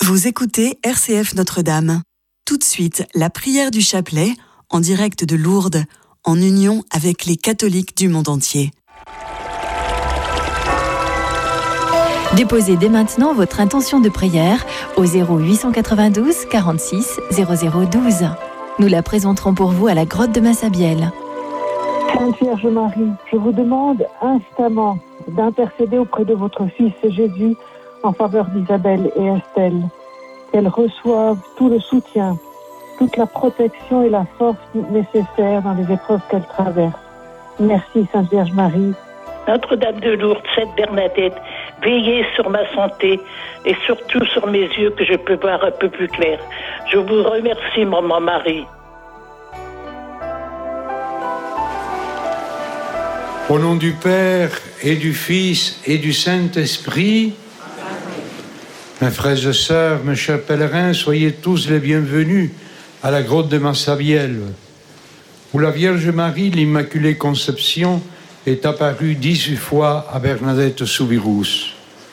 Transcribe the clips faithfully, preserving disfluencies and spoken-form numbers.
Vous écoutez R C F Notre-Dame. Tout de suite, la prière du chapelet, en direct de Lourdes, en union avec les catholiques du monde entier. Déposez dès maintenant votre intention de prière au zéro huit cent quatre-vingt-douze quarante-six zéro zéro douze. Nous la présenterons pour vous à la grotte de Massabielle. Sainte Vierge Marie, je vous demande instamment d'intercéder auprès de votre Fils Jésus en faveur d'Isabelle et Estelle, qu'elles reçoivent tout le soutien, toute la protection et la force nécessaires dans les épreuves qu'elles traversent. Merci Sainte Vierge Marie. Notre-Dame de Lourdes, Sainte Bernadette, veillez sur ma santé et surtout sur mes yeux que je peux voir un peu plus clair. Je vous remercie, Maman Marie. Au nom du Père et du Fils et du Saint-Esprit, mes frères et sœurs, mes chers pèlerins, soyez tous les bienvenus à la grotte de Massabielle, où la Vierge Marie, l'Immaculée Conception, est apparue dix-huit fois à Bernadette Soubirous.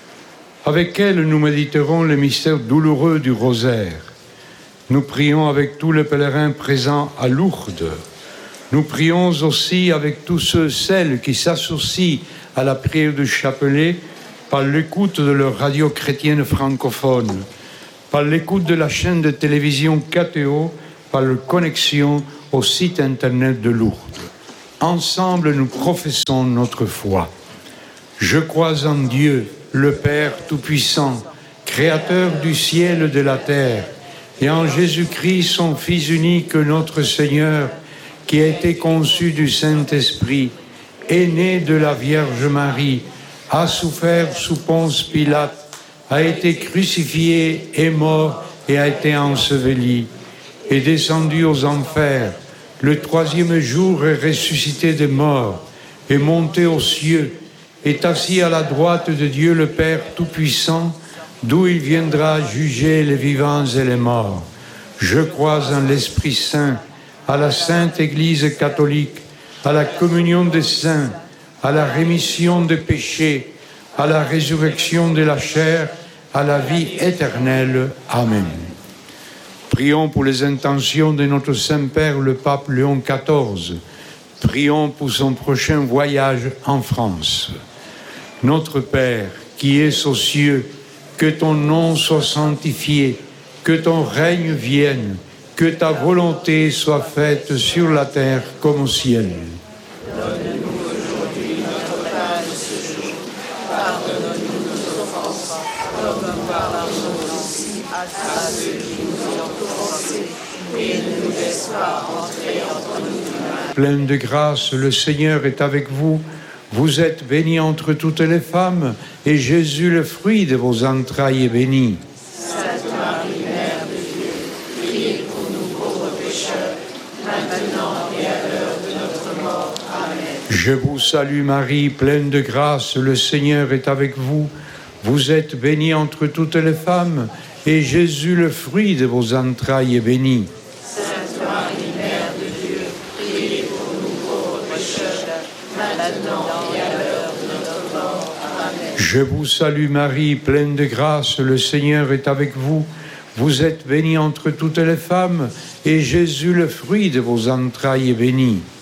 Avec elle, nous méditerons le mystère douloureux du rosaire. Nous prions avec tous les pèlerins présents à Lourdes. Nous prions aussi avec tous ceux, celles qui s'associent à la prière du chapelet par l'écoute de leur radio chrétienne francophone, par l'écoute de la chaîne de télévision K T O, par leur connexion au site internet de Lourdes. Ensemble, nous professons notre foi. Je crois en Dieu, le Père Tout-Puissant, Créateur du ciel et de la terre, et en Jésus-Christ, son Fils unique, notre Seigneur, qui a été conçu du Saint-Esprit, est né de la Vierge Marie, a souffert sous Ponce Pilate, a été crucifié, est mort et a été enseveli, est descendu aux enfers. Le troisième jour est ressuscité des morts, est monté aux cieux, est assis à la droite de Dieu le Père Tout-Puissant, d'où il viendra juger les vivants et les morts. Je crois en l'Esprit Saint, à la Sainte Église catholique, à la communion des saints, à la rémission des péchés, à la résurrection de la chair, à la vie éternelle. Amen. Prions pour les intentions de notre Saint-Père, le pape Léon quatorze. Prions pour son prochain voyage en France. Notre Père, qui es aux cieux, que ton nom soit sanctifié, que ton règne vienne, que ta volonté soit faite sur la terre comme au ciel. Donne-nous aujourd'hui notre pain de ce jour. Pardonne-nous nos offenses, comme nous pardonnons aussi à ceux qui nous ont offensés. Et ne nous laisse pas entrer entre nous du mal. Pleine de grâce, le Seigneur est avec vous. Vous êtes bénie entre toutes les femmes, et Jésus, le fruit de vos entrailles, est béni. Sainte Marie, Mère de Dieu, priez pour nous pauvres pécheurs, maintenant et à l'heure de notre mort. Amen. Je vous salue Marie, pleine de grâce, le Seigneur est avec vous. Vous êtes bénie entre toutes les femmes, et Jésus, le fruit de vos entrailles, est béni. Sainte Marie, Mère de Dieu, priez pour nous pauvres pécheurs, maintenant et à l'heure de notre mort. Amen. Je vous salue Marie, pleine de grâce, le Seigneur est avec vous. Vous êtes bénie entre toutes les femmes, et Jésus, le fruit de vos entrailles, est béni.